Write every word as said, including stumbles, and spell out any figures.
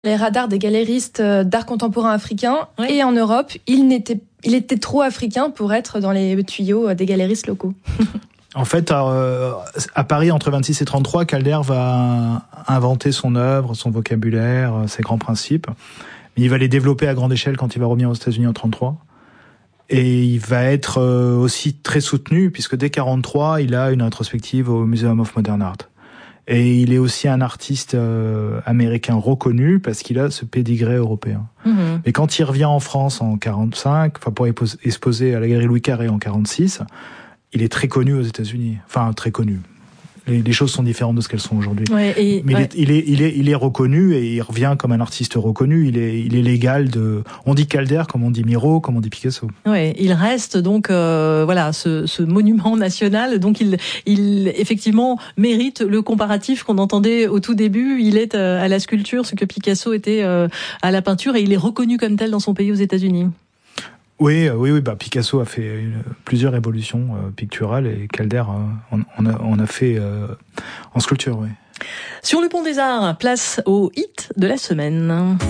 Les radars des galéristes d'art contemporain africain Oui. et en Europe, il n'était, il était trop africain pour être dans les tuyaux des galéristes locaux. En fait, à, à Paris, entre vingt-six et trente-trois, Calder va inventer son œuvre, son vocabulaire, ses grands principes. Il va les développer à grande échelle quand il va revenir aux États-Unis en trente-trois. Et il va être aussi très soutenu, puisque dès quarante-trois, il a une rétrospective au Museum of Modern Art. Et il est aussi un artiste euh, américain reconnu parce qu'il a ce pédigré européen. Mmh. Et quand il revient en France en quarante-cinq, enfin pour exposer à la Galerie Louis Carré en quarante-six, il est très connu aux États-Unis. Enfin, très connu. Les, les choses sont différentes de ce qu'elles sont aujourd'hui. Ouais, et, Mais ouais. il, est, il, est, il, est, il est reconnu et il revient comme un artiste reconnu. Il est, il est l'égal de... On dit Calder comme on dit Miro, comme on dit Picasso. Ouais, il reste donc euh, voilà ce, ce monument national. Donc il, il effectivement mérite le comparatif qu'on entendait au tout début. Il est à la sculpture ce que Picasso était euh, à la peinture et il est reconnu comme tel dans son pays aux États-Unis. Oui, oui, oui. Bah Picasso a fait une, plusieurs évolutions euh, picturales et Calder, euh, on, on, a, on a fait euh, en sculpture, oui. Sur le Pont des Arts, place au hit de la semaine.